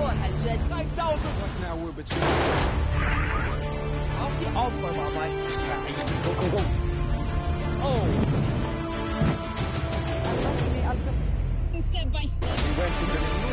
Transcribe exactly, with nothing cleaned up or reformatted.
هالجد. five thousand. What now we're between. عرفتي اوفر باباي. Oh. Step by step. We went to the